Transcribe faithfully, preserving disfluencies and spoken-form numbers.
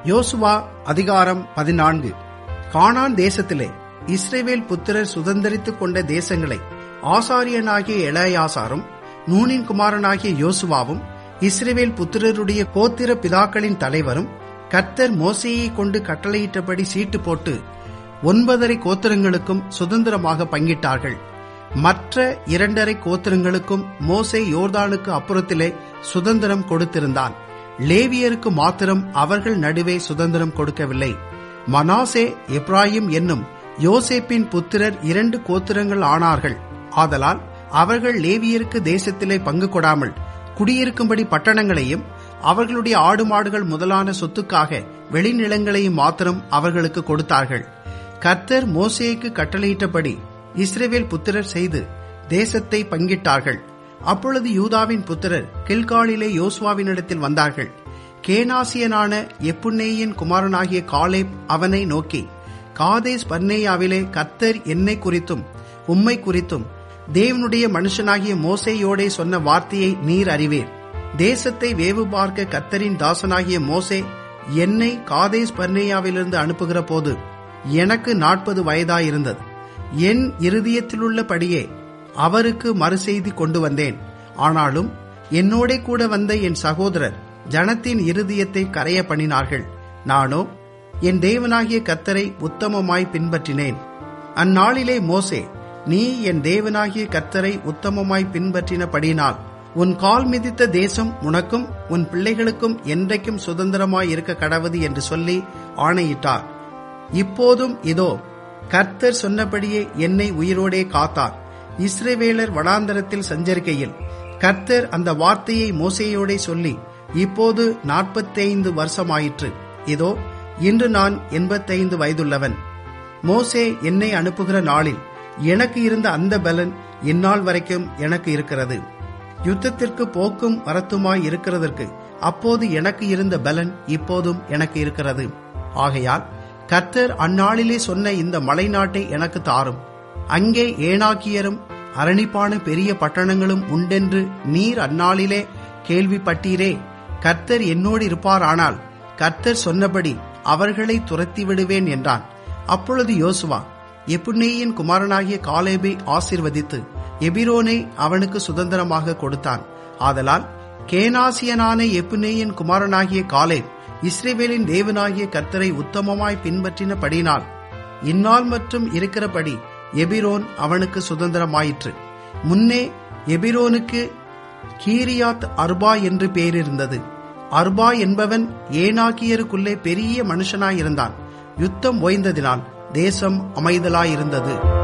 யோசுவா அதிகாரம் பதினான்கு. கானான் தேசத்திலே இஸ்ரவேல் புத்திரர் சுதந்தரித்துக் கொண்ட தேசங்களை ஆசாரியனாகிய எலெயாசாரும் நூனின் குமாரனாகிய யோசுவாவும் இஸ்ரவேல் புத்திரருடைய கோத்திர பிதாக்களின் தலைவரும் கர்த்தர் மோசேயை கொண்டு கட்டளையிட்டபடி சீட்டு போட்டு ஒன்பதரை கோத்திரங்களுக்கும் சுதந்திரமாக பங்கிட்டார்கள். மற்ற இரண்டரை கோத்திரங்களுக்கும் மோசே யோர்தானுக்கு அப்புறத்திலே சுதந்திரம் கொடுத்திருந்தான். லேவியருக்கு மாத்திரம் அவர்கள் நடுவே சுதந்திரம் கொடுக்கவில்லை. மனாசே எப்ராயிம் என்னும் யோசேப்பின் புத்திரர் இரண்டு கோத்திரங்கள் ஆனார்கள். ஆதலால் அவர்கள் லேவியருக்கு தேசத்திலே பங்கு கொடாமல் குடியிருக்கும்படி பட்டணங்களையும் அவர்களுடைய ஆடு மாடுகள் முதலான சொத்துக்காக வெளிநிலங்களையும் மாத்திரம் அவர்களுக்கு கொடுத்தார்கள். கர்த்தர் மோசேக்கு கட்டளையிட்டபடி இஸ்ரவேல் புத்திரர் செய்து தேசத்தை பங்கிட்டார்கள். அப்பொழுது யூதாவின் புத்திரர் கில்காலிலே யோசுவாவினிடத்தில் வந்தார்கள். கேனாசியனான எப்புன்னேயின் குமாரனாகிய காலேப் அவனை நோக்கி, காதேஸ் பர்னேயாவிலே கர்த்தர் என்னை குறித்தும் உம்மை குறித்தும் தேவனுடைய மனுஷனாகிய மோசேயோடே சொன்ன வார்த்தையை நீர் அறிவீர். தேசத்தை வேவு பார்க்க கர்த்தரின் தாசனாகிய மோசே என்னை காதேஸ் பர்னேயாவிலிருந்து அனுப்புகிற போது எனக்கு நாற்பது வயதாயிருந்தது. என் இருதயத்திலுள்ளபடியே அவருக்கு மறுசெய்தி கொண்டு வந்தேன். ஆனாலும் என்னோடே கூட வந்த என் சகோதரர் ஜனத்தின் இருதயத்தை கரைய பண்ணினார்கள். நானோ என் தேவனாகிய கர்த்தரை உத்தமமாய் பின்பற்றினேன். அந்நாளிலே மோசே, நீ என் தேவனாகிய கர்த்தரை உத்தமமாய் பின்பற்றினபடியினால் உன் கால் மிதித்த தேசம் உனக்கும் உன் பிள்ளைகளுக்கும் என்றைக்கும் சுதந்திரமாய் இருக்க கடவது என்று சொல்லி ஆணையிட்டார். இப்போதும் இதோ கர்த்தர் சொன்னபடியே என்னை உயிரோடே காத்தார். இஸ்ரவேலர் வனாந்தரத்தில் சஞ்சரிக்கையில் கர்த்தர் அந்த வார்த்தையை மோசேயோடே சொல்லி இப்போது நாற்பத்தைந்து வருஷமாயிற்று. இதோ இன்று நான் எண்பத்தைந்து வயதுள்ளவன். மோசே என்னை அனுப்புகிற நாளில் எனக்கு இருந்த அந்த பலன் இந்நாள் வரைக்கும் எனக்கு இருக்கிறது. யுத்தத்திற்கு போக்கும் வரத்துமாய் இருக்கிறதற்கு அப்போது எனக்கு இருந்த பலன் இப்போதும் எனக்கு இருக்கிறது. ஆகையால் கர்த்தர் அந்நாளிலே சொன்ன இந்த மலை நாட்டை எனக்கு தாரும். அங்கே ஏனாக்கியரும் அரணிப்பான பெரிய பட்டணங்களும் உண்டென்று நீர் அந்நாளிலே கேள்விப்பட்டீரே. கர்த்தர் என்னோடு இருப்பாரானால் கர்த்தர் சொன்னபடி அவர்களை துரத்தி விடுவேன் என்றான். அப்பொழுது யோசுவா எப்புன்னேயின் குமாரனாகிய காலேபை ஆசீர்வதித்து எபிரோனை அவனுக்கு சுதந்திரமாக கொடுத்தான். ஆதலால் கேனாசியனான எப்புன்னேயின் குமாரனாகிய காலேப் இஸ்ரவேலின் தேவனாகிய கர்த்தரை உத்தமமாய் பின்பற்றினபடினால் இந்நாள் மற்றும் இருக்கிறபடி எபிரோன் அவனுக்கு சுதந்திரமாயிற்று. முன்னே எபிரோனுக்கு கீரியாத் அர்பா என்று பெயரிருந்தது. அர்பா என்பவன் ஏனாக்கியருக்குள்ளே பெரிய மனுஷனாயிருந்தான். யுத்தம் ஓய்ந்ததினால் தேசம் அமைதலாயிருந்தது.